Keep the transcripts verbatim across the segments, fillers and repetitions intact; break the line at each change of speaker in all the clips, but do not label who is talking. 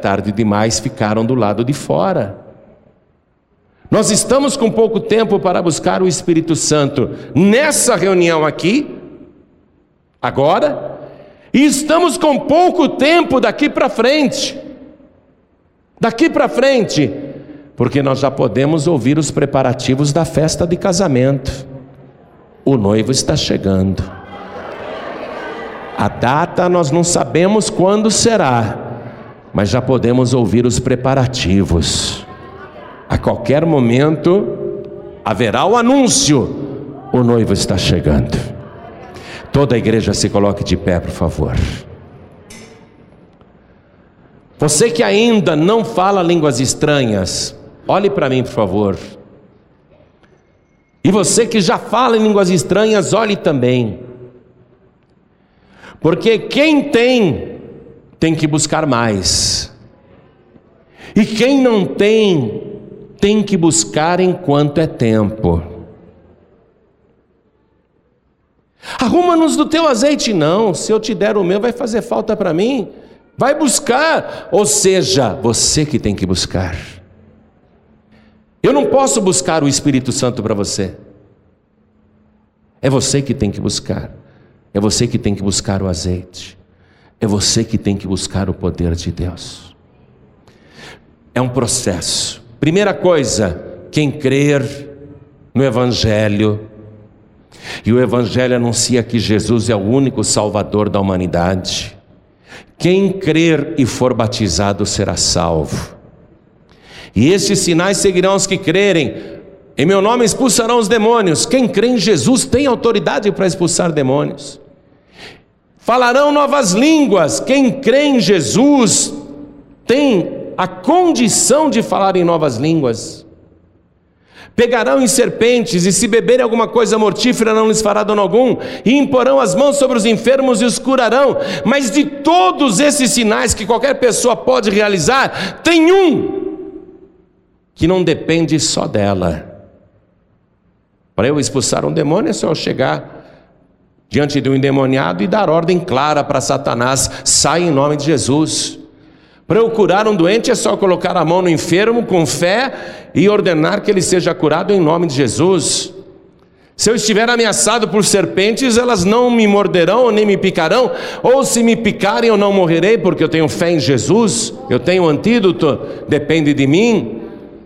tarde demais, ficaram do lado de fora. Nós estamos com pouco tempo para buscar o Espírito Santo nessa reunião aqui, agora, e estamos com pouco tempo daqui para frente. Daqui para frente, porque nós já podemos ouvir os preparativos da festa de casamento. O noivo está chegando. A data nós não sabemos quando será, mas já podemos ouvir os preparativos. A qualquer momento haverá o anúncio: o noivo está chegando. Toda a igreja se coloque de pé, por favor. Você que ainda não fala línguas estranhas, olhe para mim, por favor. E você que já fala em línguas estranhas, olhe também. Porque quem tem, tem que buscar mais. E quem não tem, tem que buscar enquanto é tempo. Arruma-nos do teu azeite, não. Se eu te der o meu, vai fazer falta para mim. Vai buscar, ou seja, você que tem que buscar. Eu não posso buscar o Espírito Santo para você. É você que tem que buscar. É você que tem que buscar o azeite. É você que tem que buscar o poder de Deus. É um processo. Primeira coisa, quem crer no Evangelho, e o Evangelho anuncia que Jesus é o único Salvador da humanidade. Quem crer e for batizado será salvo. E estes sinais seguirão os que crerem. Em meu nome expulsarão os demônios. Quem crê em Jesus tem autoridade para expulsar demônios. Falarão novas línguas. Quem crê em Jesus tem a condição de falar em novas línguas. Pegarão em serpentes, e se beberem alguma coisa mortífera não lhes fará dano algum, e imporão as mãos sobre os enfermos e os curarão. Mas de todos esses sinais que qualquer pessoa pode realizar, tem um que não depende só dela. Para eu expulsar um demônio é só eu chegar diante de um endemoniado e dar ordem clara para Satanás: sai em nome de Jesus. Para eu curar um doente é só colocar a mão no enfermo com fé e ordenar que ele seja curado em nome de Jesus. Se eu estiver ameaçado por serpentes, elas não me morderão nem me picarão, ou se me picarem eu não morrerei, porque eu tenho fé em Jesus, eu tenho um antídoto, depende de mim.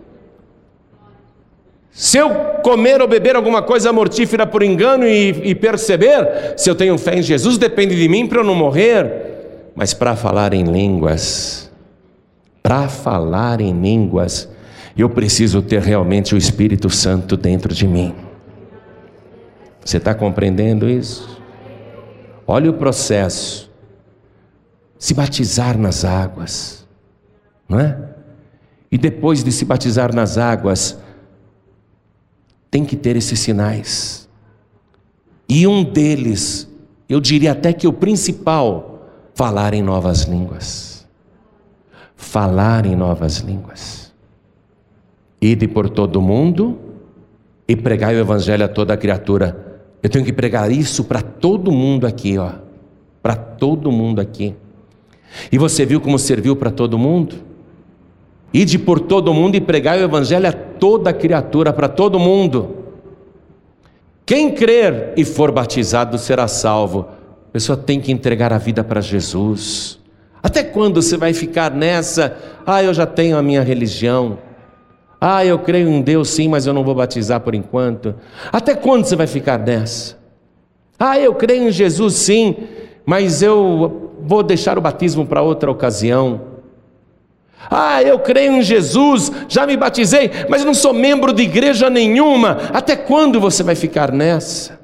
Se eu comer ou beber alguma coisa mortífera por engano e, e perceber, se eu tenho fé em Jesus, depende de mim para eu não morrer. Mas para falar em línguas, para falar em línguas, eu preciso ter realmente o Espírito Santo dentro de mim. Você está compreendendo isso? Olha o processo. Se batizar nas águas, não é? E depois de se batizar nas águas, tem que ter esses sinais. E um deles, eu diria até que o principal, falar em novas línguas. Falar em novas línguas. Ide por todo o mundo e pregai o Evangelho a toda criatura. Eu tenho que pregar isso para todo mundo aqui, ó. Para todo mundo aqui. E você viu como serviu para todo mundo? Ide por todo mundo e pregai o Evangelho a toda criatura, para todo mundo. Quem crer e for batizado será salvo. A pessoa tem que entregar a vida para Jesus. Até quando você vai ficar nessa? Ah, eu já tenho a minha religião. Ah, eu creio em Deus sim, mas eu não vou batizar por enquanto. Até quando você vai ficar nessa? Ah, eu creio em Jesus sim, mas eu vou deixar o batismo para outra ocasião. Ah, eu creio em Jesus, já me batizei, mas não sou membro de igreja nenhuma. Até quando você vai ficar nessa?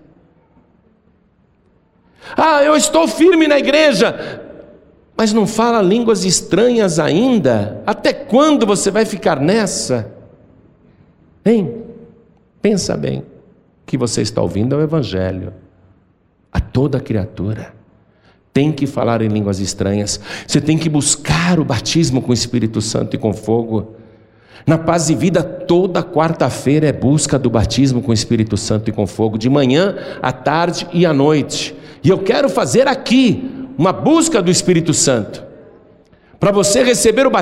Ah, eu estou firme na igreja, mas não fala línguas estranhas ainda. Até quando você vai ficar nessa? Hein? Pensa bem. O que você está ouvindo é o Evangelho a toda criatura. Tem que falar em línguas estranhas. Você tem que buscar o batismo com o Espírito Santo e com fogo. Na Paz e Vida, toda quarta-feira é busca do batismo com o Espírito Santo e com fogo, de manhã, à tarde e à noite. E eu quero fazer aqui uma busca do Espírito Santo, para você receber o batismo